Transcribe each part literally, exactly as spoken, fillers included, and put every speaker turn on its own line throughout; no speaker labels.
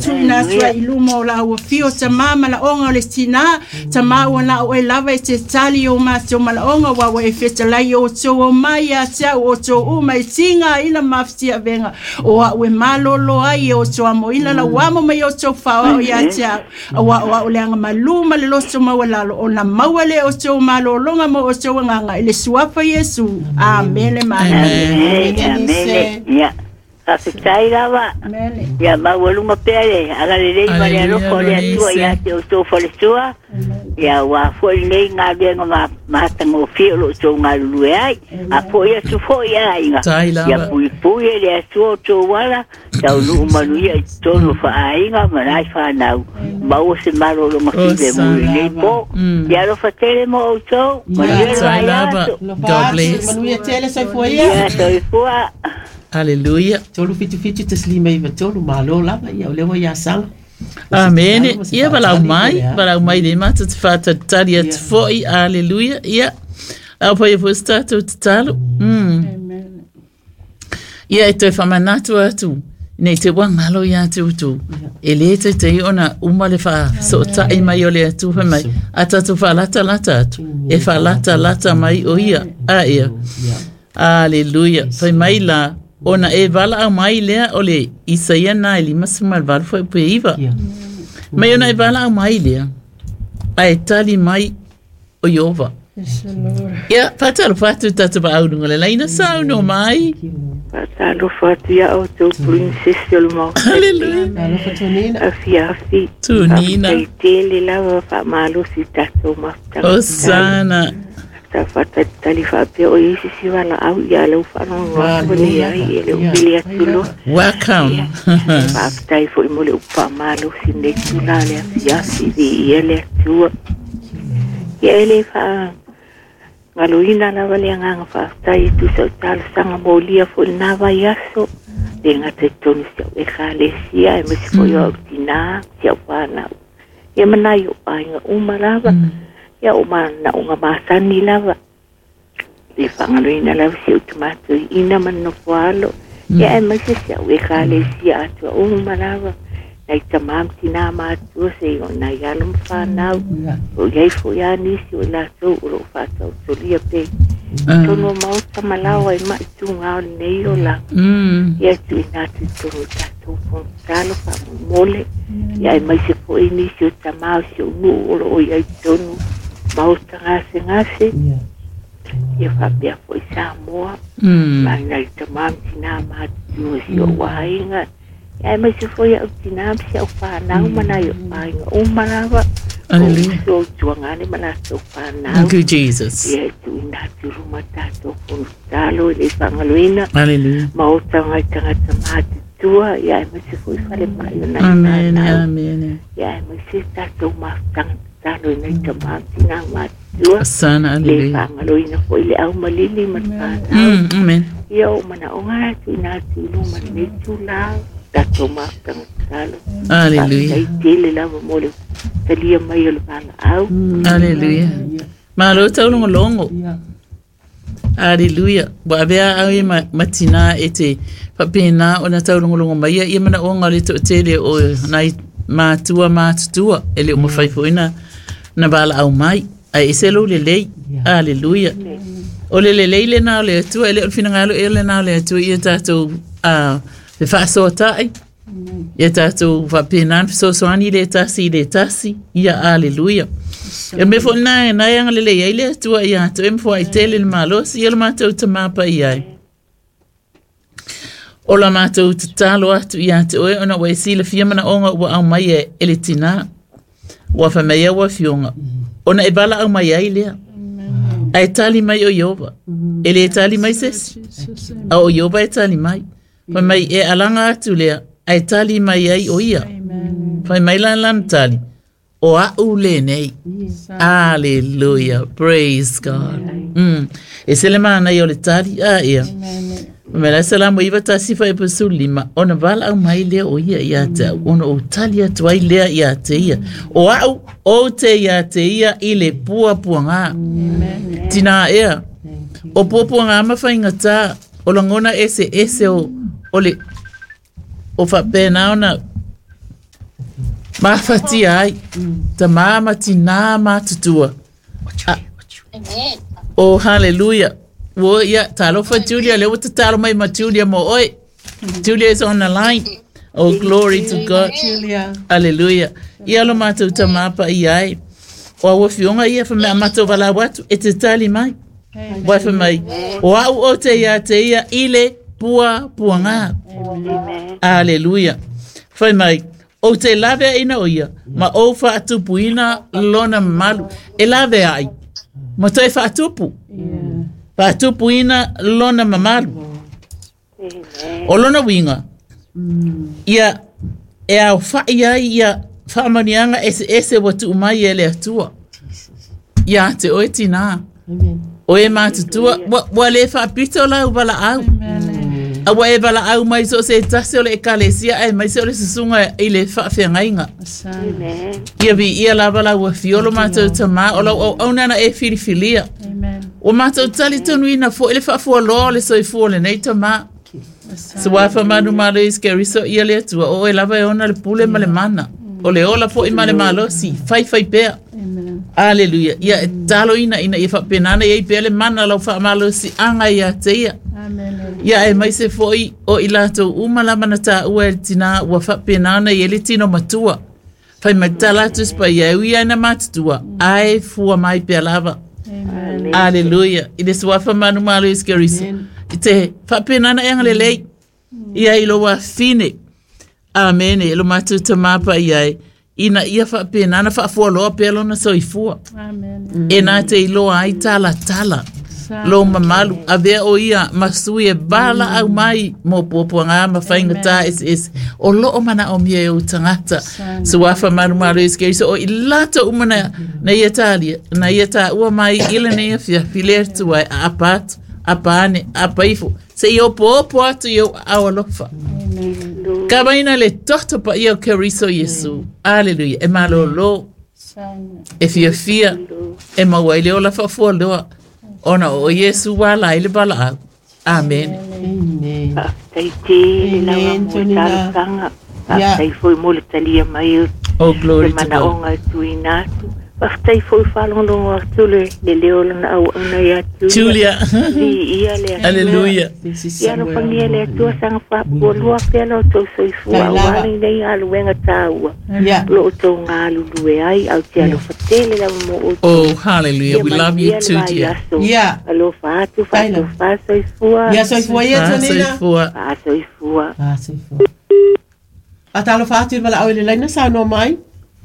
tu ina tua iluma o la ua fio ta mama la onga o le tina ta maua na o e lava e te tali o ma te o mala onga wa wa e feta lai o to o mai a tia o to o mai tinga ina maftia venga o a ue malolo ai o to amo ina la wamo mai o to fa o ya tia o a o le anga maluma le loso mawalalo o na mawale o to malolonga mo o to nganga ile suafa Yesu amen
amen amen ya Afitai lava. Ya mawaluma pele. Ala lelei mare anoko le atua ya te o tō whalesua. Ya wa fwoi nei ngā renga ma mahatanga o whiolo tō ngā lulue ai. A fwoi atu fwoi ai inga. Ya pui pui le atua o tō wala. Tau nuu manuia i tōnu wha ainga manai whanau. Mau se maro longa whiwe mui nei po. Ya rofa tele mo o tō.
Tai lava. God bless.
Manuia tele sai fwoi
ya. Ya toi fua.
Hallelujah.
Tolu fitu fitu taslima iwa tolu malo lava ia olewa ia sanga.
Amen. Ia balau mai, balau mai le mata te whata tari atu foi. Hallelujah. Ia. Au pa ia posta tu te talo. Amen. Ia e toi whamanatu atu. Nei te wangalo ia tu tu. E le te te ona umale wha so tai mai o le atu mai. Ata tu wha lata lata atu. E wha lata lata mai o ia. A ia. Hallelujah. Whai mai la. Ona e wala au mai lea o le Isaia na e lima sumal walu fai pue iwa. Mai ona e wala au mai lea. A e tali mai o Iova. Ia, patalu fatu tatu pa au nunga le laina sau no mai.
Patalu fatu ia au tau princess o lumau.
Hallelujah.
Alo fatu nina.
Afi afi.
Tu nina.
Afi tele lawa fa malu si tatu mafta.
Osana.
Fata talifa pe o isi si wala au ya le ufano ngoni ya ile ubili atulo.
Welcome.
Fata ifo imole upa malu sinde tulale ya si di ile tu. Ya ile fa ngaluina na wale nganga fata itu so tal sanga molia fo na va yaso. Denga te tonu sia e khale sia e mesi fo yo tina sia wana. Ya manayo ainga umarava. Ya umana unga masani lava le fangalo ina lava si automato ina manno kwalo ya e masi sia we khale sia atu uma lava na tamam tina ma tu se ona yalum fana o yai fo ya ni si la so ro fa so solia pe to no mau tamalawa ma tu nga nei ola ya tu ina tu to ta to fon talo fa mole ya e masi fo ini si tamau si no ro ya tonu mau ngase ngase ia fapia foi Samoa mai nai tamam tina ma tu si o wainga ia mai se foi o tina si o fa na mana yo mai o manawa
Hallelujah.
So tuangane mana so fa na
Thank you Jesus.
ia tu na tu rumata to con talo le fangaluina
Hallelujah.
mau tanga tanga tamati tua ia mai se foi fale mai na
Amen. Amen.
ia mai se ta to ma tanga talo nei tamam tina ma tua
Sana
le
hallelujah.
fangaloina foi le au malili matana
Mm, amen.
yo mana onga tu na tu no mane tu la da toma kan talo
Hallelujah.
ai tele la mole telia mai le bala au
Hallelujah. Malo tau longo longo. Hallelujah. Wa bea au ma matina ete papena ona tau longo longo mai ia mana onga le to tele o nai matua matua ele o mafai ina na bala au mai ai selo le lei. Hallelujah. O le le le na le tu ele o fina ngalo ele na le tu ia tatu a le fa so tai ia tatu va pena so so ani le tasi le tasi ia hallelujah. E me fo na na yang le le ile tu ia tu em fo ai tele le malo si ele ma tu te mapa ia. O la ma tu te talo atu ia tu e ona we si le fia mana onga wa au mai e ele tina wa fa mai wa fionga ona e bala au mai ai le ai tali mai o Iova ele tali mai ses o Iova e tali mai fa mai e alanga atu le ai tali mai ai o ia fa mai lan lan tali o a u le nei hallelujah praise God mm e se le mana yo le tali a ia me la salamu iwa tasi fa e pasulima ona vala au mai le o ia ia te ona o tali atu ai le ia te ia o au o te ia te ia ile pua pua nga tina ea o pua pua nga mawhainga ta o langona ese ese o o le o fa pena ona Mawhati ai. Ta mama tina matutua. Oh, hallelujah. Wo ia talofa Julia le wata talo mai ma Julia mo oi. Julia is on the line. Oh, glory to God.
Julia.
Hallelujah. Ia lo matu ta mapa iai. Wa wo fionga ia fa me amato wala watu e te tali mai. Wa fa mai. Wa o te ia te ia ile pua puanga. Hallelujah. Fa mai. O te lave ina o ia. Ma o fa atupu ina lona malu. E lave ai. Ma toi fa atupu. Fa atupu ina lona mamalu. O lona winga. Ia e au fa ia ia fa manianga ese ese watu umai ele atua. Ia te oetina. O e matutua. Wa le fa pito la ubala au. Awa e bala au mai so se tase o le ekalesia ai mai se o le susunga i le whawhiangainga. Ia vi ia la bala ua fiolo mātou tama o lau au nana e whiriwhilia. O mātou tali tonu ina fo ele whawhua loa le soifua le nei tama. Se wafa manu malo i skeriso ia le atua o e lava e ona le pule ma le mana. O le ola po i ma le malo si fai fai pea. Aleluia. Ia e talo ina ina i whapenana i pea le mana lau wha malo si anga ia te ia. Ia e mai se foi o i lato umala manata ua e tina ua whapenana i ele tino matua. Fai mai talatus pa ia ui aina matutua. Ai fua mai pea lava. Aleluia. I le swafa manu malo i skeriso. I te whapenana e angale lei. Ia i lo wa fine. Amen. E lo matu tamapa iai. Ina ia whapenana whaafua loa pelo na soifua.
Amen.
E nā te iloa ai tala tala. Lo mamalu. A vea o ia masui e bala au mai mo popua ngā ma whainga tā es es. O loo mana o mia e o tangata. So wafa maru maru e skeri. So o i lata umana na ia tālia. Na ia tā ua mai ila na ia fia filer tuai a apatu. A pane, a paifo. Se i o popo atu i o awalofa. Ka maina le toto pa i o keriso Yesu. Aleluia. E malolo. E fia fia. E maua i leo la whafua loa. Ona o Yesu wala i le bala au. Amen.
Amen.
Tai te lawa mo tātanga. Tai foi mo le talia mai.
Oh, glory to
God. Mana onga tuinatu. Pastai foi falando atu le leo na au ana ia tu.
Julia.
Ia le.
Hallelujah.
Ia no pangia le tu sang fa polua pelo to soi fua wani nei alu wenga taua. Lo to ngalu lue ai au te alo fatele la mo.
Oh, hallelujah. We love you too, dear.
Yeah. Alo fa tu fa tu fa soi fua.
Ia soi fua ia tonina.
Soi fua.
Ah soi fua.
Ah soi fua. Atalo fa tu wala au le laina sa no mai.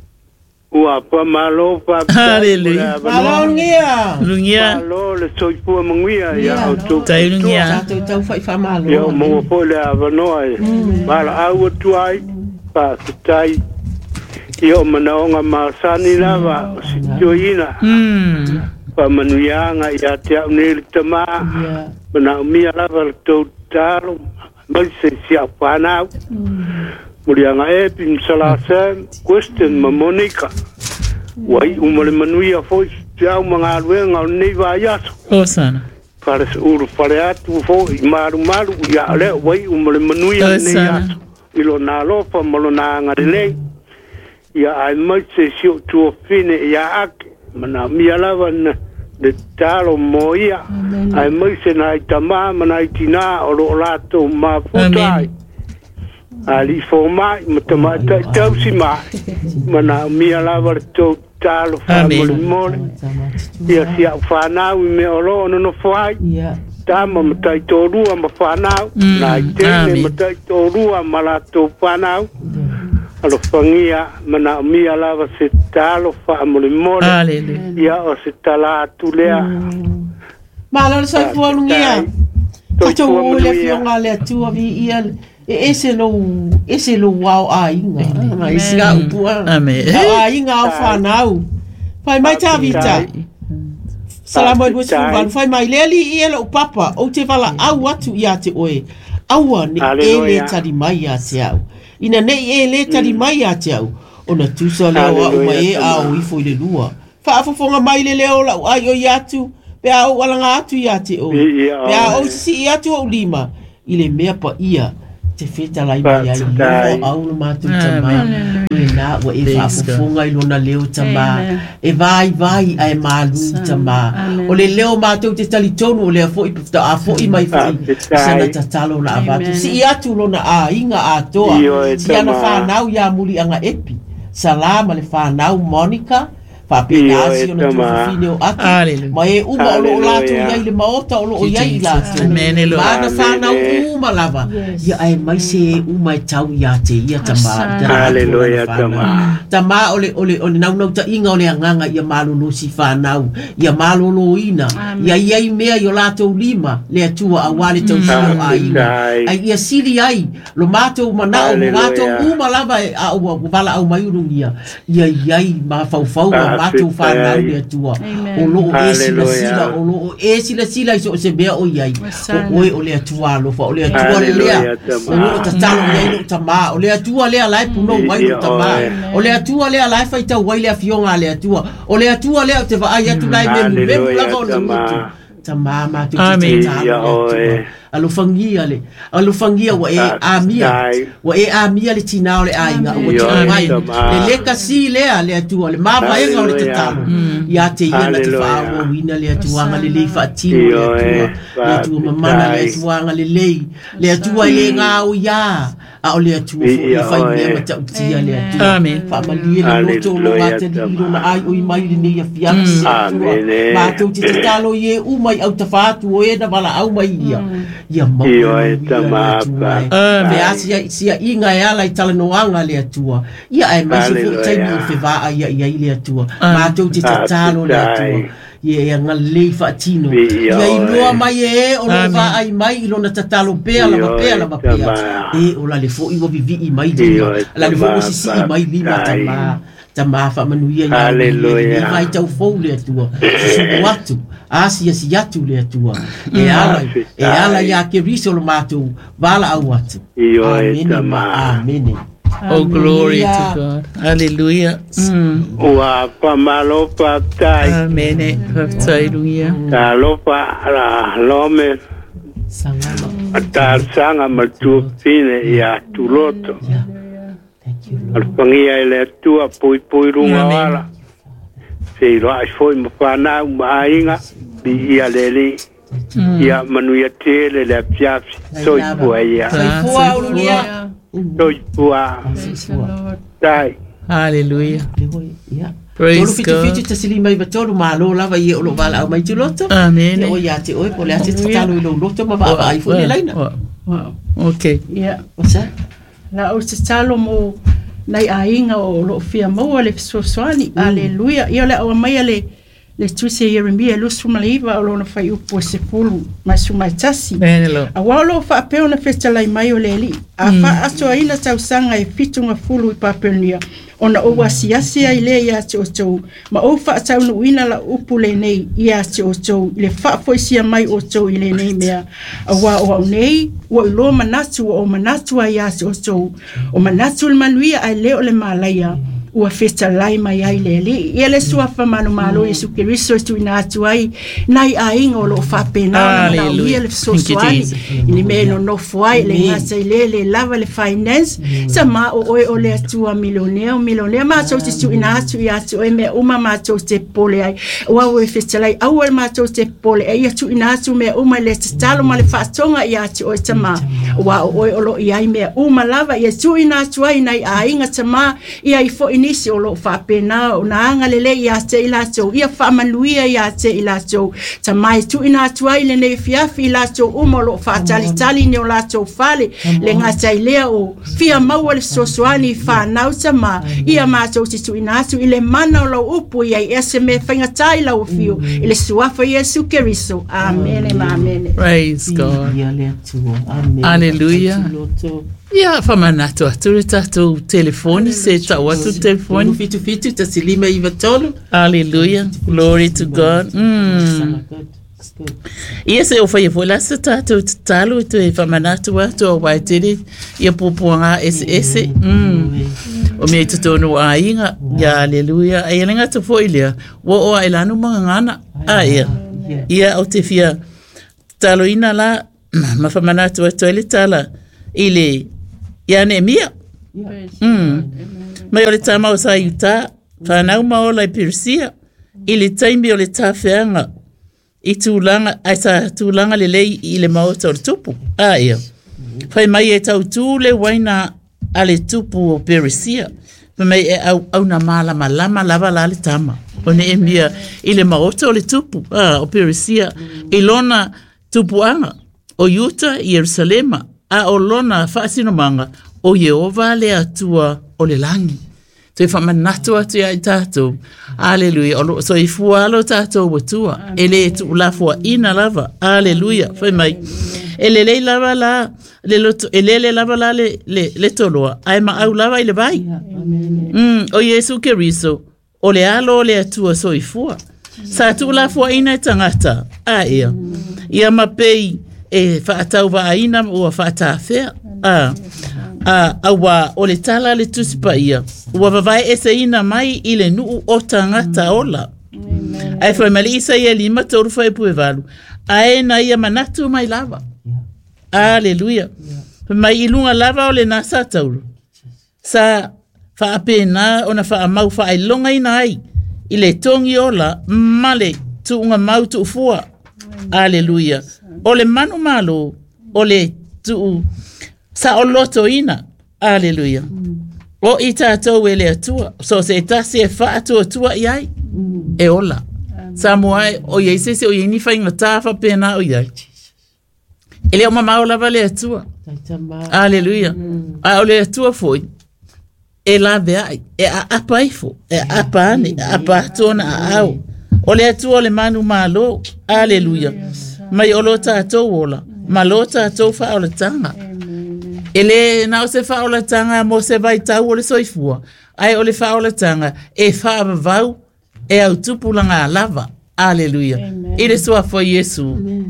Ua pa malo pa
Hallelujah.
Malo ngia.
Lungia.
Malo le soifua manguia ia o tu.
Tai lungia.
Tau tau fai fa malo.
Ia mo po le avanoa. Mala au tuai pa tai. Ia manaonga masani lava joina.
Mm.
Pa manuianga ia te unel tama. Mana mia lava to taro. Mai se sia pana. Murianga e pin salasa question ma Monica. Wai umale manuia foi jau manga luenga nei vai aso.
Osana.
Para uru para atu fo maru maru ya le wai umale manuia nei aso. Ilo na lo fa malo na ngale. Ya ai mai se sio tu fine ya ak mana mia lava na de talo moia. Ai mai se na itama mana itina o lo lato ma futai. Ali forma matama tau si ma mana mia lava to talo fa mol ia si fa na me oro no no fai tama matai to rua ma fa na na tele matai to rua mala to fa na alo fangia mana mia lava se talo fa mol mol ia o se tala tu lea
malo sa fo lungia to le fionga le tu vi ia ese lo ese lo wow ainga mai siga upua
Amen.
Ainga fa nau fai mai ta vita salamu alaikum van fai mai leli elo papa o te vala au atu ia te oe aua ne ele tari mai a te au ina ne ele tari mai a te au ona tusa leo au mai au i foi le lua fa afofonga mai le leo la ai o iatu pe au walanga atu ia te oe pe au si iatu o lima ile mea pa ia te feta lai mai ai au no matu tama e nā
ia wa e whaafufunga i lona leo tama e vai vai ai malu tama o le leo mātou te talitonu o le afo i pifta afo i mai fai sana tatalo la avatu si i atu lona a inga a toa si ana whanau ia muli anga epi salama le whanau Monica Papinasi ona tufine o atu ma e uma o lo lato iai le maota o lo iai lato mana whanau uma lava ia ai mai se uma e tau ia te ia tama
Hallelujah tama
tama ole ole ole nau nau ta inga ole anganga ia malolo si whanau ia malolo ina ia iai mea i o lato lima le atua a wale tau sio a inga ai ia siri ai lo mato manao lo mato uma lava a wala au maiurungia ia iai ma faufau matou whanau le atua o loo e sila sila o loo e sila sila iso se bea o iai o oe o le atua alofa o le atua le lea o loo tatalo iai lo tama o le atua lea lai puno wai lo tama o le atua lea lai faita wai le afionga le atua o le atua lea te wa ai atu lai memu memu lava o le mutu tama matou te tatalo alofangia le alofangia wa e amia wa e amia le tina le ainga o te mai le leka si le le atua le mava e nga le tatalo ia te ia na te whaawa wina le atua nga le lei whaatino le atua le atua mamana le atua nga le lei le atua e ngā o ia a o le atua fo i whai mea mata utia le atua whaamalie le loto lo ngā te liro na ai o i mai le nei a fiana si atua mātou te tatalo i e umai au ta whaatu o e na wala au mai ia ia mau
e tamapa
me asia sia inga e ala i talanoanga le atua ia ai mai se fu taimi fe va ia ia le atua ma tu te tatalo le atua ia ia ngalei fatino ia i loa mai e o lo va ai mai lo na tatalo pe ala ma pe ala ma pe e o la le fo i wo vivi i mai la le fo si si mai lima tama tama fa manuia ia
haleluya
vai tau fo le atua su watu asia si atu le atua e ala e ala ya ke riso lo matu vala au atu amen
oh glory to God hallelujah
wa pamalo patai
amen hallelujah
ta lopa la lome
sangama
atar sanga matu fine ya tuloto al pangia le tua poi poi runga wala sei lo ai foi mo pana uma inga bi ia leli ia manuia tele le piaf soi puia
foi unia
soi pua dai
hallelujah
praise God fiti te sili mai batolu malo lava ia o lo vala au mai tuloto
amen
o ia te oi po le ate talo lo loto ma ba ai foi laina
wow
okay
yeah
what's that
la o te talo mo nai ainga o lo fia mo le sosoani haleluya ia le o mai le le tuise Yeremia lo sumaliva o lo na fai upo se pulu mai sumai tasi
benelo
a walo fa pe ona festa lai mai o le li a fa aso ina tau sanga e fitunga fulu i papenia ona o wasiasi ai le ia te otou ma o fa tau no ina la upu le nei ia te otou le fa foisia mai otou i le nei mea a wa o nei o lo manatu o manatu ia te otou o manatu le manuia ai le o le malaya ua festa lai mai ai le li ia le suafa manu malo Yesu Kiristo tu ina atu ai nai ainga o lo fa pena na ia le sosuani ni me no no foi le ngasa le le lava le finance sa ma o o le atua milionea milionea ma so tu ina atu ia tu e me uma ma so te pole ai wa o festa lai au ma so te pole ai tu ina atu me uma le talo ma le fatonga ia tu o tama wa o o lo ia me uma lava ia tu ina atu ai nai ainga tama ia i fo inisi o lo fa pena o na anga lele ia te ila so ia fa manuia ia te ila so ta mai tu ina tuai le nei fia fi la so umo lo fa tali tali ne o la so fale le nga tai le o fia mau le so soani fa nau ta ma ia ma so tu ina tu ile mana lo upu ia ese me fenga tai la o fio ile suafa Yesu Kiristo amen amen
praise God
amen
hallelujah ia famanato atu tatu telefone se ta watu telefone
fitu fitu ta silima iva tolo
hallelujah glory to God mm ia se o fai vola se tatu talo to e famanato watu o waitiri ia popoanga ese ese mm o me to no ainga ya hallelujah ai lenga to foilia wo o ai lanu mangana ai ia o te fia talo ina la ma famanato watu ile tala ile ya Nehemia mm Mai o le tama o sa iuta, whanau maola i Persia, i le taimi o le tawhianga, i tūlanga, ai sa tūlanga le lei i le maota o le tupu. A ia. Whai mai e tau tū le waina a le tupu o Persia. Whai mai e au, au na malama lama lava la le tama. O ne e mia i le maota o le tupu a, o Persia. I lona tupuanga o Utah i Jerusalema. A o lona whaasinomanga o Yehova le atua o le langi. Te whamanatu atu ia i tātou. Aleluia. O so i fualo tātou watua. E le tu ulafua ina lava. Aleluia. Whai mai. E le le lava la, le loto, e le le lava la le, le, le toloa. Ai ma au lava i le vai. Mm, o Yesu Keriso. O le alo o le atua so i fua. Sa tu ulafua ina i tangata. A ia. Ia mapei e whaatau wa aina ua whaatawhea. A. A awa o le tala le tusipa ia. Ua vavai e se ina mai i le nuu o tangata ola. Ai whai mali isa ia lima tauru whai pue valu. Ae na ia manatu mai lava. Aleluia. Mai ilunga lava o le nasa tauru. Sa whaapena o na whaamau whaelonga ina ai. I le tongi ola male tu unga mau tu ufua. Aleluia. O le manu malo o le tu sa o loto ina. Aleluia. O i tātou e le atua. So se tasi e wha atua tua iai. E ola. Sa moai o iei sese o iei ni whainga tāwha pēnā o iai. E leo mamau lava le atua. Aleluia. A o le atua foi. E la veai. E a apa ifo. E a apa ane. E a apa tona a au. O le atua o le manu malo. Aleluia. Mai o lo tātou ola. Ma lo tātou wha o le tanga. Ele na o se wha o le tanga mo se vai tau o le soifua. Ai o le wha o le tanga. E wha vau. E au tupulanga lava. Aleluia. I le soa fo Yesu.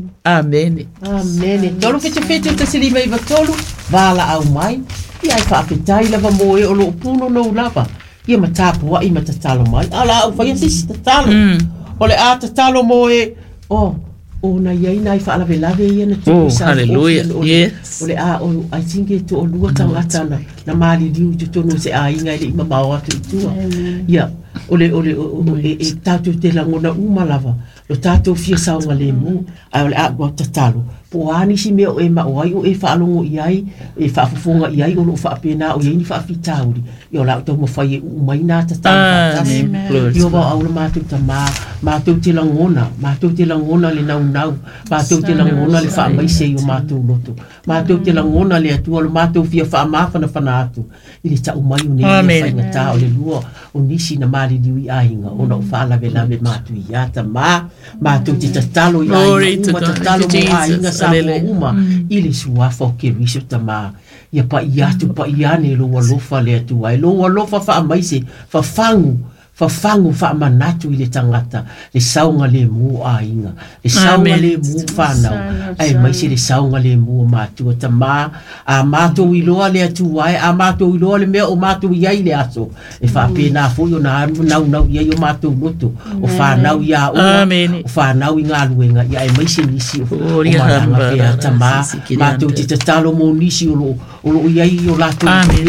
Amen.
Amen. Tolu fete fete o te sili mai vatolu. Vala au mai. Ia i whaapetai lava mo e o lo puno no lava. Ia matapua i matatalo mai. Ala au whai asisi tatalo. O le a tatalo mo e. Oh. O na iai nai whaalawe lawe ia na tuku sa.
Oh, hallelujah. Yes.
O le a o I think e to o lua tangata na. Na maali liu te tono se a inga ile ima mawa atu itua. Ia. O le o le e tātou te langona umalava. Lo tātou fia saunga le mu. Ai o le a gwa tatalo. Po ani si mea o e ma o ai o e whaalongo iai. E whaafufonga iai o lo whaapena o iei ni whaafitauri. Ia o la o tau mawhai e umaina tatalo.
Amen.
Ia wa au la mātou ta mā. Mātou te langona. Mātou te langona le nau nau. Mātou te langona le whaamaise i o mātou loto. Mātou te langona le atua lo mātou fia whaamawhana whana atu. I le ta umai o ne i whaingata o le lua. O nisi na maali liu i ahinga. O na o whaalawe lawe mātou i ata mā. Mātou te tatalo i ahinga. Uma tatalo mo ahinga sa mo uma. I le suafa o ke riso ta mā. Ia pa i atu pa i ane loa lofa le atua. E loa lofa whaamaise. Whafangu. Whafangu whaamanatu i le tangata, le saunga le mu a inga, le saunga le mu whanau, ai maise le saunga le mu o mātua ta mā, a mātou i loa le atu ai, a mātou i loa le mea o mātou i ai le aso, e whaapena fui o na nau nau i ai o mātou loto, o whanau i a ua, o whanau i ngā luenga, i ai maise nisi o maranga pia ta mā, mātou te tatalo mo nisi o lo, o lo i ai o lato,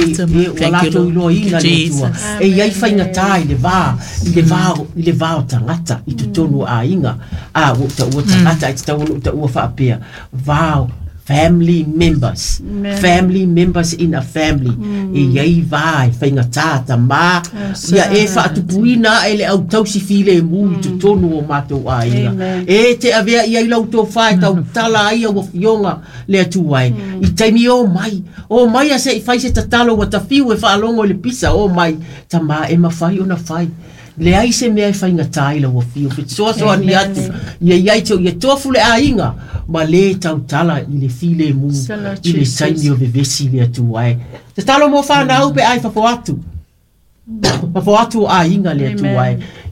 e o lato i loa inga le atua, e i ai whaingata i le vā, i le vao i le vao tangata i tu tonu a inga a o ta o tangata i ta o ta o whaapea vao family members Amen. Family members in a family mm. e iei vai whainga tāta mā ia e whaatupuina e le au tausi file mu i tu tonu o mātou a inga e te avea ia i lau tō whae tau tala ai au fionga le atu ai mm. i taimi o mai o mai a se i whai se tatalo wa ta fiu e whaalongo le pisa o mai ta mā e ma whai o na whai le ai se mea i whainga tāila wa fiu fit soa soa ni atu ia iai tau ia tofu le a inga ma le tau tala i le file mu i le taimi o vevesi le atu ai te talo mo whanau pe ai whafo atu whafo atu a inga le atu ai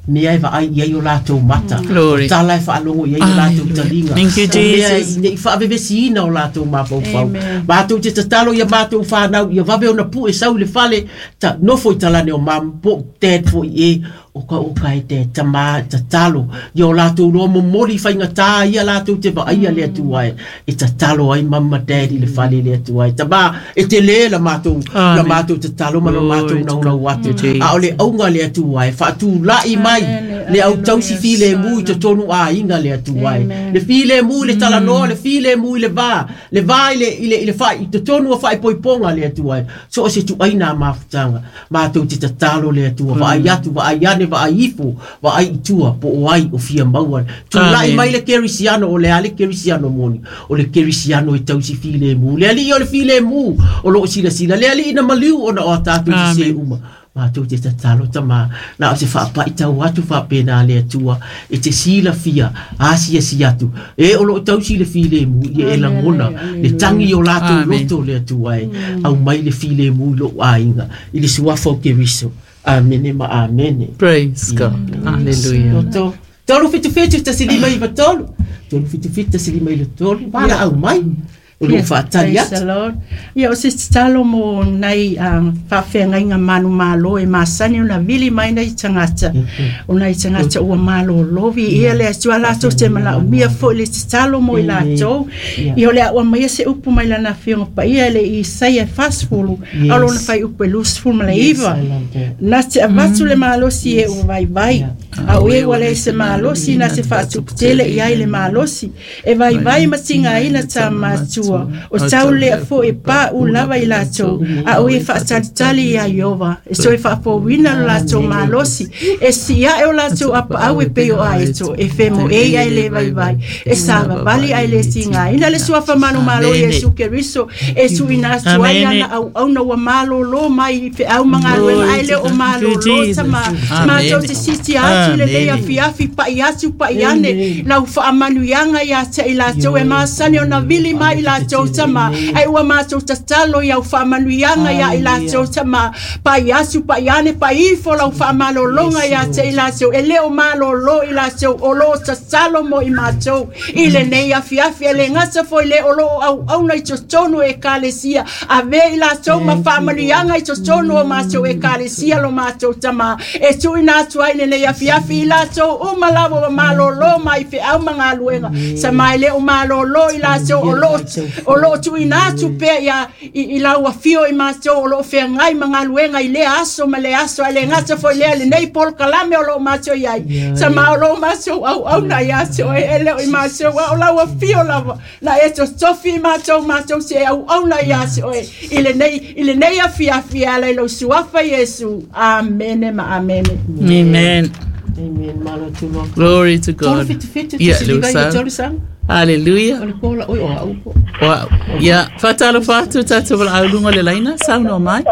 mea e vai ia o lātou mata.
Glory.
Tala e whaalongo ia o lātou talinga.
Thank you, Jesus.
Mea i whaavevesiina o lātou mapau whau. Mātou te tatalo ia mātou whanau, ia wawe o na pu e sau le fale, ta nofo i talane o mampo, dad fo i e, o ka o kai te tama tatalo ia o lātou roa momori whainga tā ia lātou te vaia le atu ai e tatalo ai mama daddy le whale le atu ai tama e te le la mātou la mātou tatalo ma la mātou nau nau atu a o le aunga le atu ai whaatu lai mai le au tausi file mui te tonu a inga le atu ai le file mui le talanoa le file mui le va le va ile ile ile whai te tonu a whai poiponga le atu ai so o se tu aina mafutanga mātou te tatalo le atu va ai atu va ai ne va aifu va ai tua po ai o fia maua tu lai mai le kerisiano o le ale kerisiano moni o le kerisiano e tausi file mu le ali o le file mu o lo sila sila le ali na maliu o na o tatu se uma ma tu te tatalo tama na o se fa pa ita watu fa pena le tua e te sila fia asia siatu e o lo tausi le file mu e la mona le tangi o lato loto le tua e au mai le file mu lo ainga ile suafo keriso Amen, ma amen.
Praise God. Hallelujah.
Toto. Tolu fitu fitu ta silima i batolu. Tolu fitu fitu ta silima i tolu. Para au mai. Ulu fatalia.
Praise the Lord. Ia o se talo mo nai fa fenga inga manu malo e masani una vili mai nei tangata. Una i tangata ua malo lovi ia le atua lato te mala mia fo le talo mo i lato. Ia le ua mai se upu mai lana fionga pa ia le i sai e fasfulu. Alo na fai upu e lusfulu mala iva. Na te avatu le malo si e ua vai vai. A ue wale se malo si na se fatu putele i ai le malo si. E vai vai matinga ina ta matua. O tau le fo e pa u lava i lato a o e fa tali a Iova e so e fa po wina lato malosi e si a e o lato a pa au e pe o a eto e femo e ai le vai vai e sava vali ai le singa ina le sua fa manu malo e su ke riso e su ina sua ina au au na wa malo lo mai fe au manga lo ai le o malo lo sama ma to te siti a le le a fiafi pa ia su pa iane na fa manu yanga ya te i lato e ma sani ona vili mai la tama ai wa ma to talo ya fa manuianga ya ila tama pa yasu pa yane pa ifo la fa malo longa ya te ila so ele o malo lo ila so o lo talo mo i mato ile ne ya fia fia le ngasa fo ile o lo au au na to tono e kalesia ave ila so ma fa manuianga i to tono ma so e kalesia lo ma to tama e tu ina tu ile ne ya fia fia ila so o malavo malo lo mai fe au manga luenga sa mai le o malo lo ila so o lo o lo tu ina tu pe ya i la wa fio i maso o lo fe ngai manga luenga i le aso ma le aso le ngata fo le le nei pol kalame o lo maso ya sa ma o lo maso au au na ya so e le i maso o la wa fio la la eto sofi maso maso se au au na ya so e ile nei ile nei ya fia fia le lo suafa Yesu amen ma amen
amen
amen malo tu lo
glory to God
yeah Lusa
Hallelujah. Wow. Ya, fatalo fatu tatu wala aulunga le laina, sao no mai?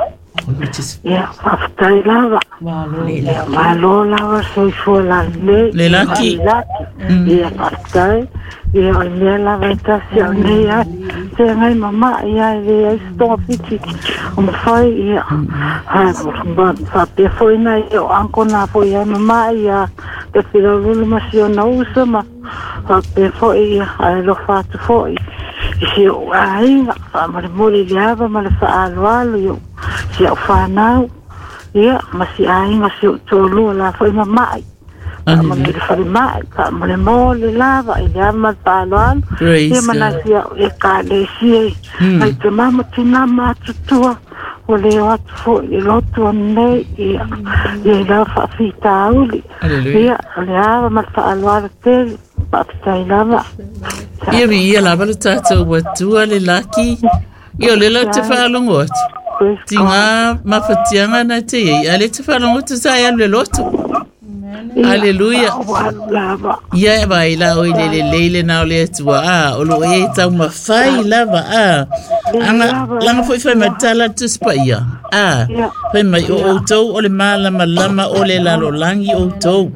Ya, fatai lava. Malo lava soi fola le.
Le laki.
Ya, fatai. Ya, le lava tasi au ne ya. Te ngai mama ya le sto fiti. O fai ya. Ha, ba fa pe foi na yo anko na foi ya mama ya. Te fila lulu masio na usama. Ha pe foi ai lo fatu foi si o ai fa ma le mori lava ma le fa alu yo si o fa na ia ma si ai ma si to lu la foi ma mai ma le fa mai ma le mori lava i ya ma pa alu ia ma na si e ka le si ai te mama tina ma tu o le atu fo i lotu nei ia ia la fa fita uli ia le ava ma fa alu te
Ia vi ia lava le tātou watua le laki. Ia le lau te whaalongo atu. Tinga mawhatianga na te iei. A le te whaalongo tu sai alu le lotu. Alleluia. Ia e vai la oi le le leile na o le atua. Ah, o lo e tau mawhai lava. Ah, anga langa foi fai matala tu spa ia. Ah, fai mai o outou o le malama lama o le lalo langi outou.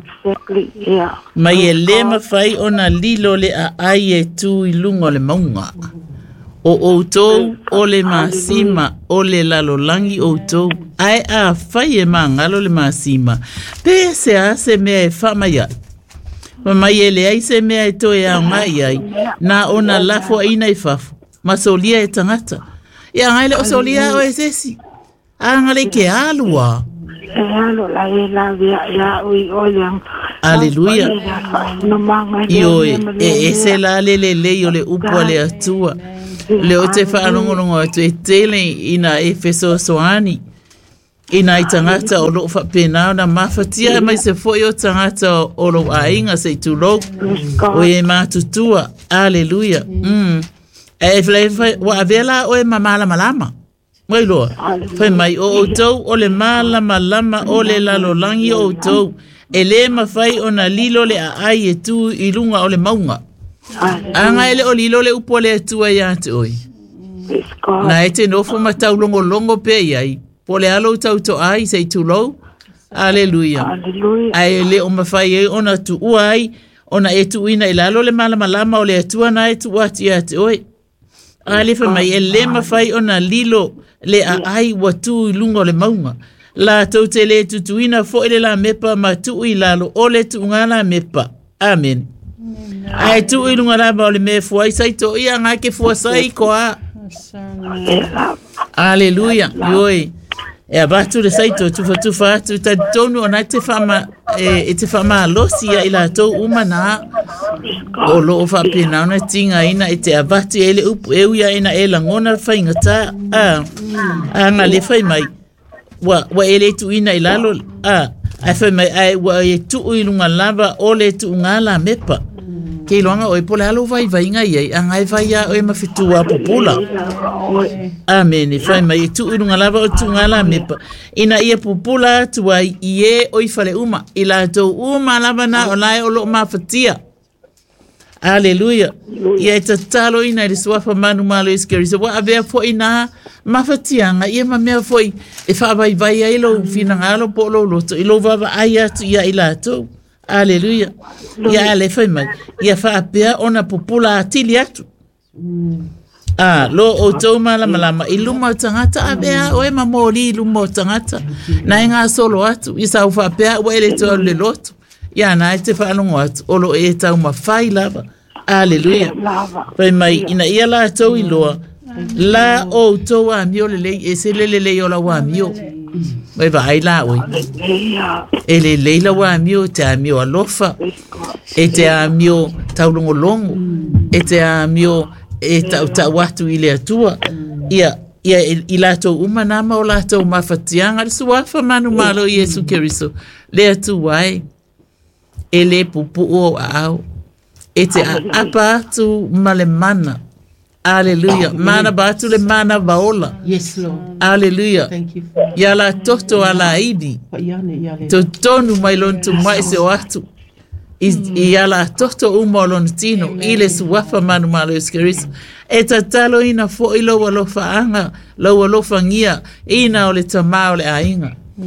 Mai e le mawhai o na lilo le a ai e tu i lungo le maunga. O outou o le masima o le lalolangi outou. Ai a fai e mangalo le masima. Pe se a se mea e whamaya. Mamai e le ai se mea e toe a ngai ai. Na ona lafo ina i fafu. Ma solia e tangata. Ia ngai le o solia o e sesi. A ngale ke alua.
E alo la e la via ya ui oliang.
Aleluia. Ioi, e e se la le le le o le upo le atua. Le o te whaanongonongo atu e tele ina e feso soani. Ina i tangata o lo whapenao na mawhatia mai se foi o tangata o lo ainga se tulo. O e mātutua. Aleluia. Mm. E whai wa avela o e mamala malama. Mai loa. Whai mai o o tau o le malama lama o le lalolangi o tau. E le mawhai o na lilo le a ai e tu i lunga o le maunga. Anga ele o lilo le upo le atua ia te oi. Na e te nofo matau longo longo pe iai. Po le alo tau to ai se tu lo. Aleluia. Ai le o mawhai e ona tu uai. Ona e tu ina i lalo le malama lama o le atua na e tu ati ia te oi. Ale fa mai e le mawhai ona lilo le a ai watu i lunga o le maunga. La tau te le tutuina fo ele la mepa ma tu i lalo o le tu ngala mepa. Amen. Ai tu i lunga laba o le me fuai sai to ia ngā ke fuasai koa. Aleluia. Ioi. E abatu le sai to tufa tufa atu ta tonu o nai te whama e te whama losia i la tau umana. O lo o whapena ona tinga ina i te abatu e le upu e uia ina e la ngona whaingata. Ah. Ah ngā le whai mai. Wa wa ele tu ina i lalo. Ah. Ai whai mai ai wa e tu i lunga lava o le tu ngala mepa. Ke longa o e pole halo vai vai ngai ai angai vai ya o e mafitua popula. Amen. Fai mai tu unga lava o tu ngala mepa. Ina ia popula tu ai ie o i fale uma ila to uma lava na o lai o lo mafatia. Aleluia. Ia ta talo ina i swafa manu malo iskeri so wa ave fo ina mafatia nga ia ma me fo e fa vai vai ai lo fina ngalo po lo lo to ilo va ai atu ia ila to. Aleluia. Ia ale fai mai. Ia wha apea ona popula atili atu. Ah, lo o tau malama lama. I luma o tangata apea o e mamori i luma o tangata. Na e ngā solo atu. I sa uwha apea ua ele tau le lotu. Ia na e te whaanongo atu. Olo e tau mawhai lava. Aleluia. Fai mai ina ia la tau i loa. La o tau a mio le lei. E se le le lei o la wa mio. Mai va ai la oi. E le leila wa mio te a mio alofa. E te a mio taulongo longo. E te a mio e tau tau atu i le atua. Ia, ia i lato umanama o lato mawhatianga. Suafa manu malo Yesu Keriso. Le atu wai. E le pupu o au. E te a apa atu male mana. Aleluia. Mana batu le mana vaola.
Yes, Lord.
Aleluia.
Thank you.
Ia la toto ala idi. To tonu mai lontu mai se o atu. Ia la toto uma lontino. Ile suwafa manu malo iskeriso. E tatalo ina fo ilo walofa anga. Lo walofa ngia. Ina o le tamao le ainga.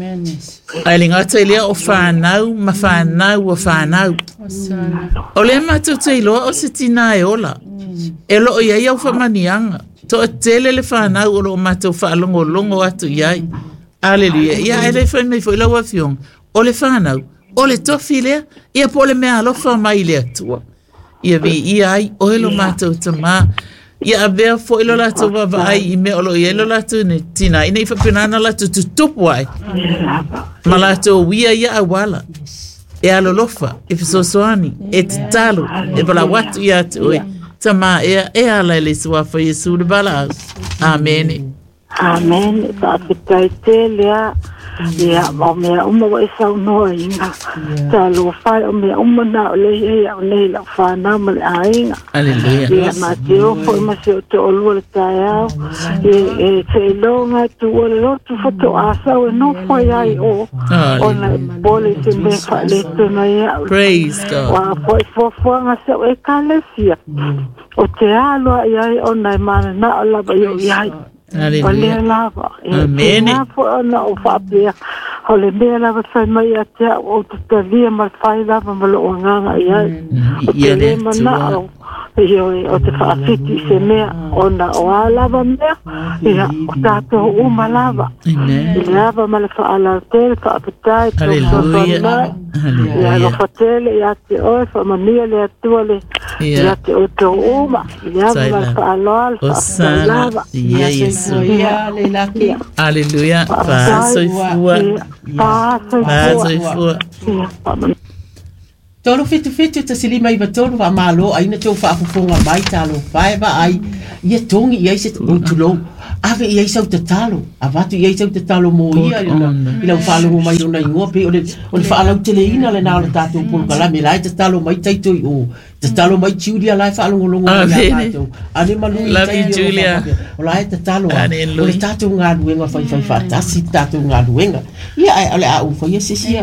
Ai ngata ilia o whanau. Ma whanau o whanau. O le matu te iloa o se tina e ola. E lo ia ia whamanianga. To a tele le whanau o lo mato whaalongo longo atu iai. Aleluia. Ia ele whanau fo ila wafiong. O le whanau. O le tofi lea. Ia po le mea alofa mai le atua. Ia vi ia ai o ilo mato tama. Ia avea fo ilo lato wava ai i me olo ia ilo lato ne tina. Ina ifa pinana lato tutupu ai. Ma lato wia ia awala. E alolofa. E fisosoani. E titalo. E bala watu ia atu oi. Tama e e ala le suafa Yesu de bala. Amen.
Amen. Ta te te lea. Ia o mea uma wa isa no inga. Ta lo fai o mea uma na le e o le la fa na ma le ainga.
Aleluia.
Ia ma te o fo ma se o te o lu le taia. E e te longa tu o le lotu foto asa o no fai ai o. Ona bole te me fa le tu na ia.
Praise God.
Wa fo fo fo nga se e kalesia. O te alo ia ona mana na la ba yo ia.
Aleluia. Amen.
o le mea lava whai mai a tea o te tawia ma whai lava ma lo nganga i ai. O te le mana au. Io o te whaafiti se mea o na o a lava mea. Ia o tātou uma lava. I lava ma le whaala tele whaapetai.
Hallelujah.
Ia no whatele ia te oe whamania le atua le ia te o tō uma. Ia ma le whaaloa le whaapetai lava.
Ia Yesu.
Ia le laki.
Hallelujah. Pāsoifua. Pāsoifua.
Toro fitu fitu ta silima i batoro wa malo aina tau whaafufonga mai talo whaewa ai ia tongi i aise o tulo ave i aise au te talo a watu i aise au te talo mo ia i lau whaalongo mai rona i ngoa pe o le whaalau tele ina le nao le tātou polo kalame lai te talo mai taito i o te talo mai Julia lai whaalongo longo mai a tātou ane malui taito o lai te talo a o le tātou ngā luenga whai whai whaatasi tātou ngā luenga ia ai ale a ufa ia sisia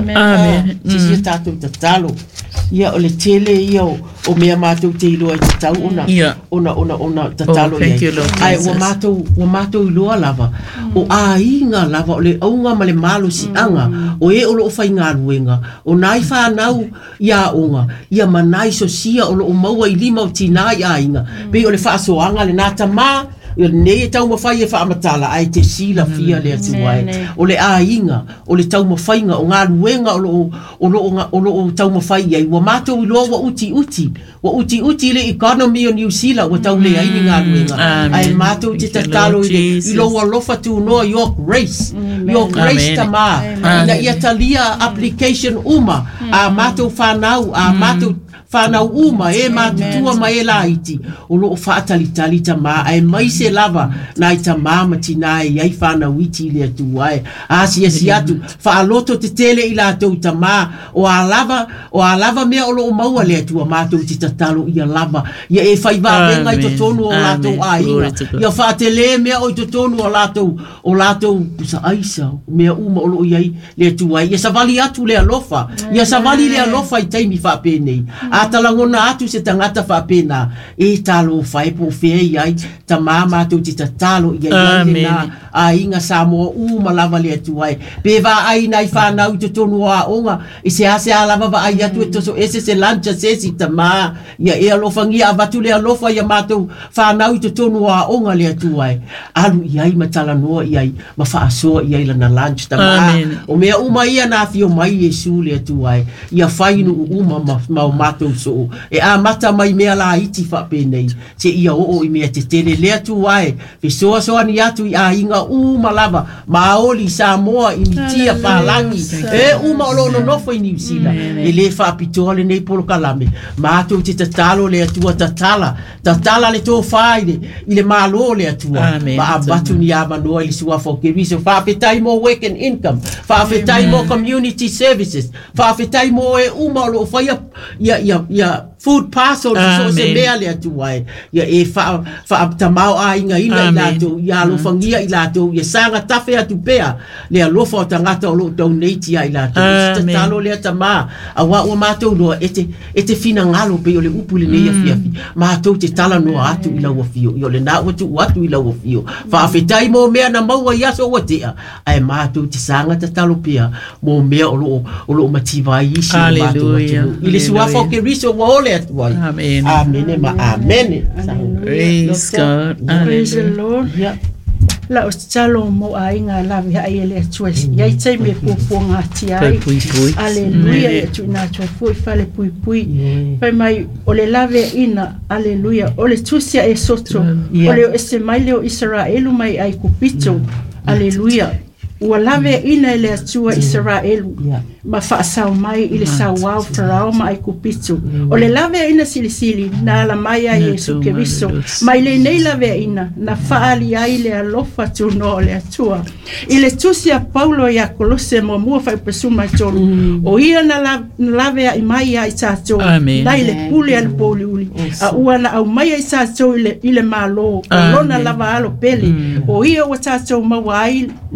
sisia tātou te talo ia o le tele ia o mea mātou te iloa i te tau ona ona ona ona te talo ia ai o mātou o mātou iloa lava o a inga lava o le aunga ma le malo si anga o e o lo whai ngā ruenga o nai whanau ia onga ia manai so sia o lo o maua i lima o tinai a inga pe o le whaasoanga le nata mā ia nei tau mawhai e whaamatala ai te sila fia lea te wai o le a inga o le tau mawhainga o ngā ruenga o lo o lo o lo o tau mawhai ai wa mātou i loa wa uti uti wa uti uti le economy o New Zealand wa tau le ai ni ngā ruenga ai mātou te tatalo i loa lofa tu noa your grace your grace ta mā ina ia talia application uma a mātou whanau a mātou whanau uma e mātutua ma e la iti o loo whaatali tali ta mā ai mai se lava na i ta māma tina e ai whanau iti lea tu ai a si si atu whaaloto te tele i la tau ta mā o a lava o a lava mea o loo maua lea tu a mātou ti tatalo i a lava ia e whaiva renga i to tonu o lātou a inga ia whaatele mea o i to tonu o lātou o lātou pusa aisa mea uma o loo iai lea tu ai ia savali atu lea lofa ia savali lea lofa i taimi whapenei a talangona atu se tangata whapena e talo whai po whei ai ta māma tu ti ta talo i ai na a inga Samoa u malava le atu ai pe va ai nai whanau te tonu a onga i se ase a lava va ai atu e toso ese se lancha se si ta mā ia e alofangia a vatu le alofa ia mātou whanau te tonu a onga le atu ai alu i ai matala noa i ai ma whaasoa i ai lana lunch ta mā o mea uma ia na fio mai Yesu le atu ai ia whainu uma ma mātou so e a mata mai mea la iti whapenei se ia o o i mea te tele lea tu ai fe soa soa ni atu i a inga u malava maoli Samoa i mitia palangi e u maolo no nofo i New Zealand e le whapitoa le nei polo kalame mātou te tatalo le atua tatala tatala le tō whaide i le malo le atua ma a batu ni a manoa i le sua whokeriso whawhetai mo work and income whawhetai mo community services whawhetai mo e u maolo o whaia ia ia ia food parcel so se mea le atu ai ia e fa fa tamau a inga ina i lato ia lo fangia i lato ia sanga tafe atu pea le alofa o tangata o lo donate ia i lato sta talo le tama a wa o mato lo ete ete fina ngalo pe o le upu le nei fia fi mato te tala no atu i lawa fio yo le na watu watu i lawa fio fa fetai mo mea na maua ia so watea ai mato te sanga te talo pea mo mea o lo o lo mativa i si mato ile suwa fo ke riso wa ole Amen. Amen. Amen.
Praise God.
Praise the Lord. Yeah. La ostalo mo ainga la via ele tues. Ya itse me ko fonga ti ai. Hallelujah. Tu na tu foi fale pui pui. Pai mai ole lave ina. Hallelujah. Ole tusia e soto. Ole ese mai leo Israelu mai ai kupito. Hallelujah. Ua lave ina ele atua Israelu ma whaasau mai ile sa wau farao ma ai kupitu o le lave ina sili sili na la mai a Yesu Keriso mai le nei lave ina na whaali ai le alofa tu no le atua ile tusia Paulo ya Kolose mo mua whai presuma tonu o ia na lave a mai a i tato na ile pule al poli uli a ua na au mai a i tato ile ile malo o lona lava alo pele o ia wa tato mawai le tongi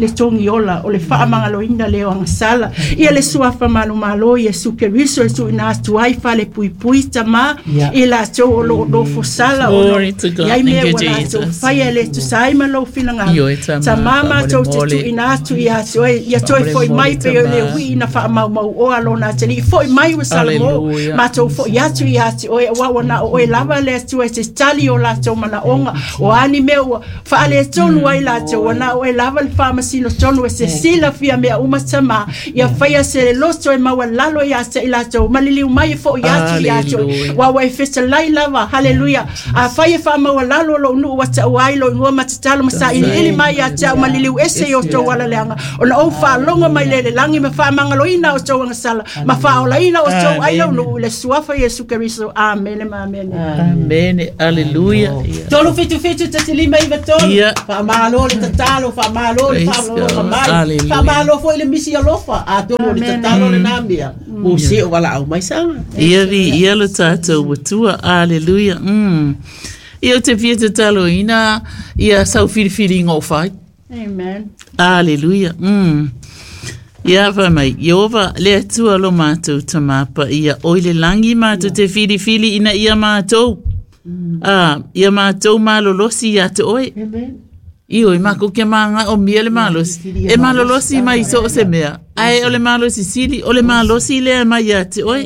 ola o le whaamangaloina leo ang sala. Ia le suafa malu malo Yesu ke riso e su ina atuai fa le pui pui tama i la tau o lo lo fo sala o lo. Iai mea wala tau whaia le tu saima lo whilanga. Ta mama tau te tu ina atu i atu e ia toi foi mai pe o le hui ina wha mau mau o alo na tani. Foi mai wa sala mo. Ma tau foi atu i atu o e wawana o e lava le atu e te tali o la tau mana onga. O ani mea ua wha ale tonu ai la tau wana o e lava le wha masino tonu e se sila fia mea umatama. Ia whaia se le loso e maua lalo i asa i la tau. Maliliu mai e fo i atu i atu. Wawa e fesa lai lava. Hallelujah. A whaia wha maua lalo lo nu wata uai lo ngua matatalo masa ili ili mai i atu. Maliliu ese o tau wala leanga. O na o wha longa mai lele langi ma wha mangalo ina o tau angasala. Ma wha ola ina o tau ai lau nu le suafa Yesu Keriso. Amen. Amen.
Amen. Hallelujah.
Tolu fitu fitu tati lima iwa tolu. Wha malo le tatalo. Wha malo le wha mai. Wha malo fo ile misi alofa. A tolu le tatalo le namia. Mo se o wala au mai sanga.
Ia vi ia lo tātou watua. Hallelujah. Mm. Ia te fia tatalo ina. Ia sau whiriwhiri ngō whai.
Amen.
Hallelujah. Mm. Ia wha mai, Iova le atua lo mātou tamapa ia oile langi mātou te whiri whiri ina ia mātou. Mm. Ah, ia mātou mālolosi ia te oe.
Amen.
Io, i mako ke manga o mia le mālosi. E mālolosi mai so o se mea. Ai o le mālosi sili, o le mālosi lea mai ia te oe.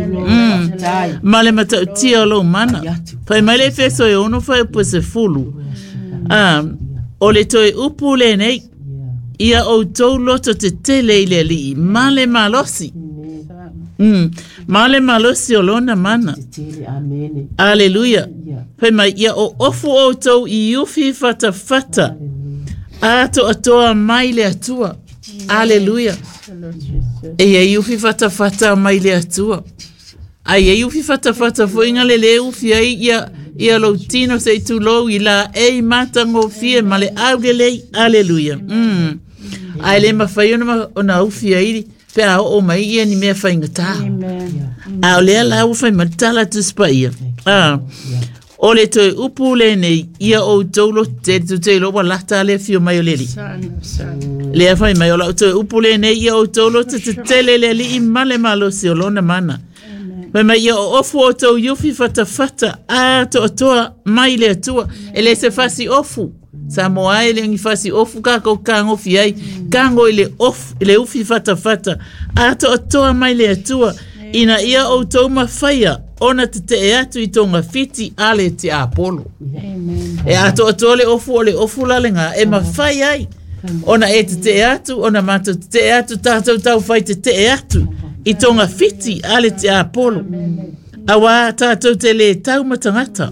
Mm. Ma le matau tia o lo mana. Pai mai le feso e ono fai upo se fulu. Ah, o le toe upu le nei. Ia o tau loto te tele i le li, ma le malosi. Mm. Ma le malosi o lona mana. Aleluia. Pai mai, ia o ofu o tau i ufi fata fata. Ato atoa mai le atua. Aleluia. E ia ufi fata fata mai le atua. Ai e ufi fata fata fo inga le le ufi ai ia ia lo tino se tu lo i la e mata ngo fie ma le auge lei. Aleluia. Mm. Ai le mawhai ona ona ufi ai pe a o mai ia ni mea whainga tā. A o lea la uwhai matala tu spaia. Ah. O le toi upu le nei ia o taulo te tu te lo wa lata le fio mai o leli. Lea whai mai o la o toi upu le nei ia o taulo te te tele le li i male malo si o lona mana. Mai mai ia o ofu o tau yufi fata fata a to toa mai le atua e le se fasi ofu. Sa moa ele ngi fasi ofu ka ko kango fi ai kango ile ofu ile ufi fata fata ato toa mai le atua ina ia o tau mawhaia ona te te e atu i tonga fiti ale te apolo. E ato ato le ofu ole ofu lalenga e mawhai ai ona e te te e atu ona mato te te e atu tātou tau whai te te e atu i tonga fiti ale te apolo awa tātou te le tau matangata.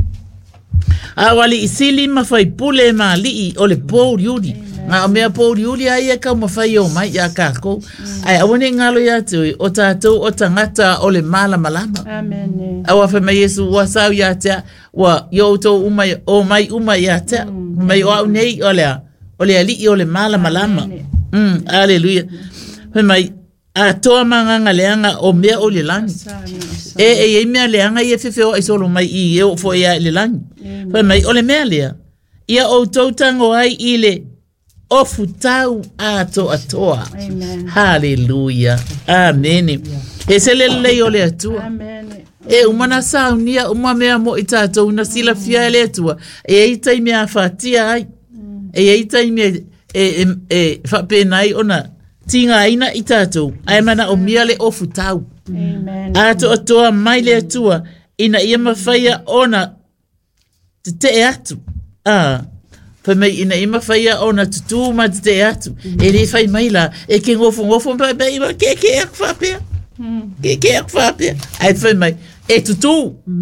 Awali isili mawhai pule ma lii o le Paul Yuri. Nga o mea Paul Yuri ai e kau mawhai o mai a kako. Ai awane ngalo ya tui o tātou o tangata o le mala malama.
Amen.
Awa whai Yesu wa sau ya tea wa yoto umai o mai umai ya tea. Mai o au nei o lea o lea lii o le mala malama. Mm, Alleluia. Whai mai a toa manganga leanga o mea o le langi. E e e mea leanga i e whiwheo ai solo mai i e o fo ea le langi. Whai mai o le mea lea. Ia o tautango ai i le ofu tau a to atoa. Hallelujah. Amen. He se le lei o le atua. E umana sao nia uma mea mo i tātou na sila fia le atua. E eitai mea whatia ai. E eitai mea e e e whapenai ona tinga aina i tātou. Ai mana o mia le ofu tau. A to atoa mai le atua ina ia mawhaia ona te te e atu. Ah. Whai mai ina ima whaia ona tutu ma te te atu. E re whai mai la. E ke ngofu ngofu mpa bai ma ke ke ek whapea. Ke ke ek whapea. Ai whai mai. E tutu.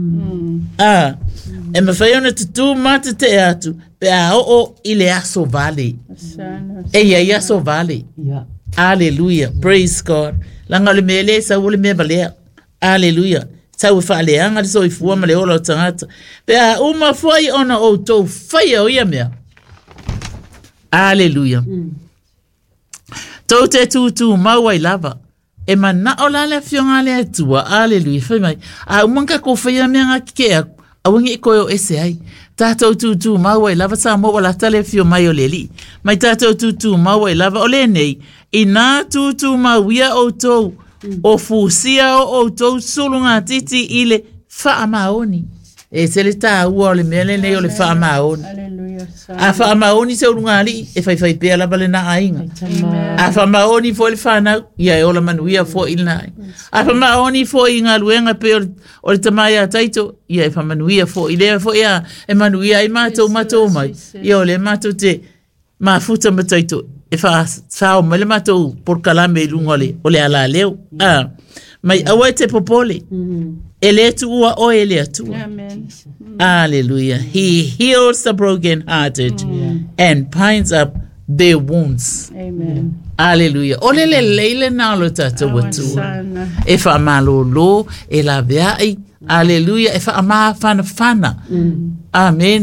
Ah. E ma whai ona tutu ma te te atu. Pe a o o i le aso vale. E ia i aso vale. Hallelujah. Praise God. Langa le mele sa ule me balea. Hallelujah. Tau e whaaleanga so i fua ma le ola o tangata. Pe a uma whai ona o tau whaia o ia mea. Hallelujah. Mm. Tau te tūtū mauai lava. E mana o lale a fionga le atua. Hallelujah. Whai mai. A umanka ko whaia mea ngā kikea. awangi ko yo ese ai tatou tutu maua lava sa mo wala tale fio mai o leli mai tatou tutu maua lava o le nei ina tutu mawia o tou o fusia o tou sulunga titi ile fa maoni e se le ta ua le mele nei o le fa maoni a fa maoni se ulunga ali e fai fai pe la balena ainga a fa maoni fo le fana ia e ola manuia fo ilna a fa maoni fo inga luenga pe o le tamaya taito ia e fa manuia fo ile fo ia e manuia i mato mato mai ia o le mato te ma futa mataito e fa sa o mele mato por kalame lunga le o le ala leo a mai awa te popole ele tu ua o ele tu amen hallelujah he heals the brokenhearted mm. and binds up their wounds amen hallelujah ole le leile na lo tata watu e fa malolo e la vai hallelujah e fa ma fana fana mm. amen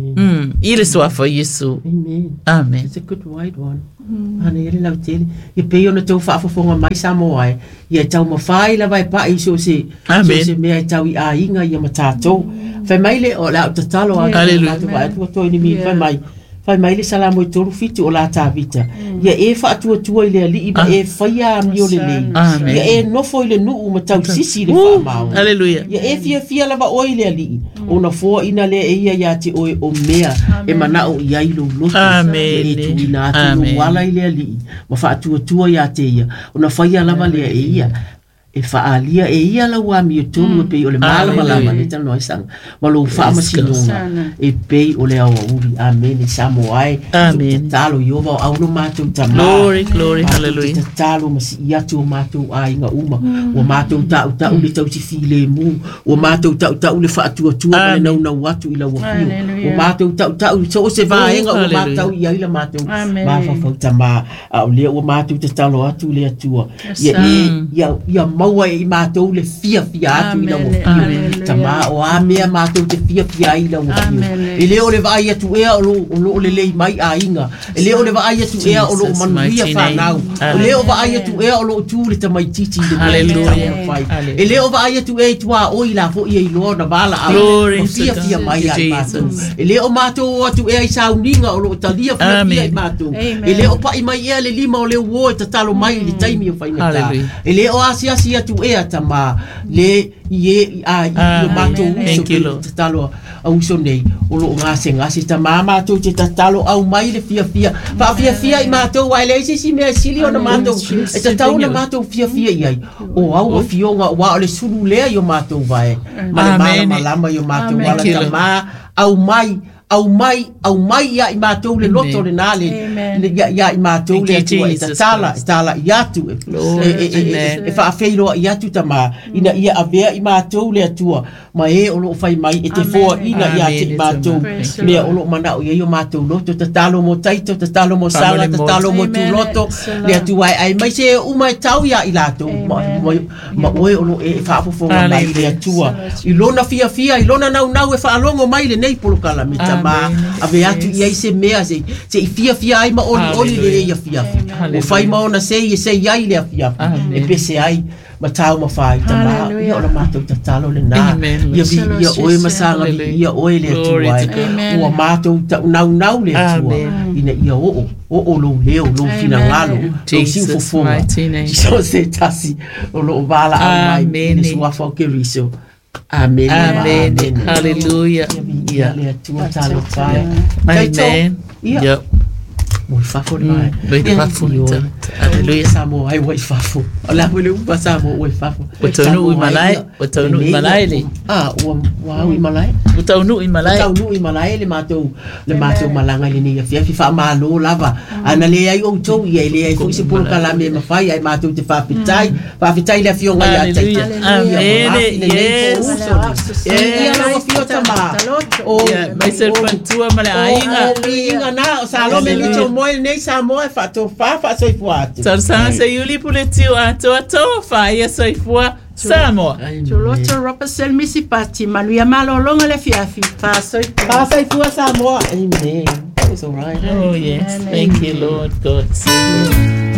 mm ile so for yesu amen amen
it's a good wide one ana ele la tele e pe ona tau fa fa fonga mai sa mo ai ia tau ma fai la vai pa iso se so se me tau i a inga ia matato fa mai le o la tatalo a
hallelujah
tu to ni mi fa mai fa mai le sala mo toru fitu o la ta vita ia e fa tu tu ile ali i e fa ia mi o le le ia e no fo ile nu ma tau sisi le fa ma
hallelujah
ia e fia fia la va o ile ali ona fo ina le e ia ya ti o o mea e mana o ia ilo lo
amen
e tu ina tu wala ile ali ma fa tu tu ya te ia ona fa ia la va le e ia e fa alia e ia la wa mi tu no pe o le mala mala ma ta no sang ma lo fa ma si no e pe o le o uri amen sa mo ai
amen
talo yo va au no ma tu ta
glory glory hallelujah
talo ma si ia tu ma tu ai nga uma o ma tu ta ta u le tau si file mu o ma tu ta ta u le fa tu tu ma le no no watu ila wa o ma tu ta ta u so se va nga o ma tu ia ila ma tu ma fa fa ta ma o le o ma tu ta talo atu le tu ia ia ia maua i mātou le fia fia atu i la wafio. Ta mā o a mea mātou te fia fia i la wafio. E leo le vai atu ea o lo le lei mai a inga. E leo le vai atu ea o lo manuia whanau. E leo vai atu ea o lo tu le tamai titi le mai. E leo vai atu ea i tua o i la fo i e loa na wala a fia fia mai a i mātou. E leo mātou atu ea i sauninga o lo talia fia fia i mātou. E leo pa i mai ea le lima o leo wo e ta talo mai le taimi o whainata. E leo asi asi atu ea tama le ie a i o matou uso te talo a uso nei o lo ngase ngase tama matou te talo au mai le fia fia pa fia fia i matou wa le si me sili o na matou e te tau na matou fia fia i ai o au o fionga wa le sulu lea i o matou vai ma le malama i o matou wala tama au mai au mai au mai ya i matou le loto le nale ya ya i matou le tua ta tala tala ya tu e fa feiro ya tu tama ina ia avea i matou le tua ma e o lo fai mai e te fo ina ya te matou le o lo mana o ia matou loto ta talo mo taito ta talo mo sala ta talo mo tu loto le tua ai mai se u mai tau ya i lato ma o o lo e fa fo mai le tua i lona fia fia i lona nau nau e fa longo mai le nei polo kala mita ma ave atu ia se mea se se fia fia ai ma oli oli le ia fia o fai ma ona se ia se ia le fia e pese ai ma tau ma fai ta ma ia ona matou ta talo le na ia vi ia oe masanga ia oe le tuai o matou ta nau nau le tua ina ia o o o lo leo lo fina ngalo lo sin fofo so se tasi o lo vala ai mai ni sua fo ke riso Amen.
Amen. Amen. Hallelujah.
Yeah.
Amen. Yep.
Moi fafo mai.
Moi fafo. Hallelujah.
Samo ai moi fafo. Ola vole un pasamo moi fafo.
Utonu i malai, utonu i malai le.
Ah, wa wa i malai.
Utonu i malai.
Utonu i malai le matou, le matou malanga le ni fia fa malo lava. Ana le ai o to i le ai ko se por kala me ma fai ai matou te fa pitai, fa pitai le fionga ya tai.
Amen. Yes.
Eh, no fio tama.
Oh, mai ser pantua male ainga.
Ainga na, salome ni to moi nei sa mo fa to fa fa so fuat.
Sarsa se yuli puletio ato ato fa ia so fua samo.
Choloto ropa sel misi pati maluia malo longa le fiafi fa so
fa so fua samo. Amen. It's all right.
Oh yes. Thank you Lord God.